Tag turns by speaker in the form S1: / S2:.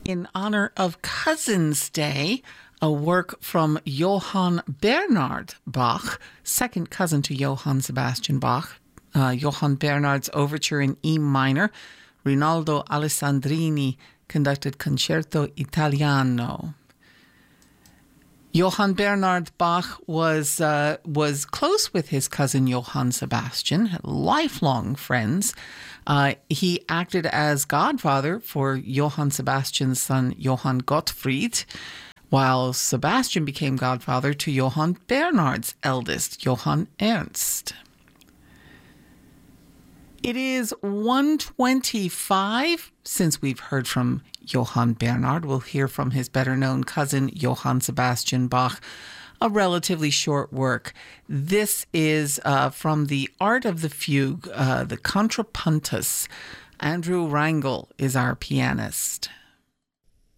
S1: in honor of Cousin's Day, a work from Johann Bernhard Bach, second cousin to Johann Sebastian Bach. Johann Bernhard's overture in E minor. Rinaldo Alessandrini conducted Concerto Italiano. Johann Bernhard Bach was close with his cousin Johann Sebastian, lifelong friends. He acted as godfather for Johann Sebastian's son Johann Gottfried, while Sebastian became godfather to Johann Bernhard's eldest, Johann Ernst. It is 1:25 since we've heard from Johann Bernhard. We'll hear from his better-known cousin, Johann Sebastian Bach, a relatively short work. This is from the Art of the Fugue, the Contrapuntus. Andrew Rangel is our pianist.